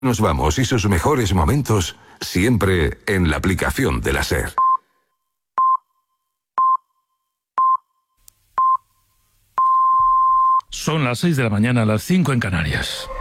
Nos vamos y sus mejores momentos siempre en la aplicación de la SER. Son las 6 de la mañana, las 5 en Canarias.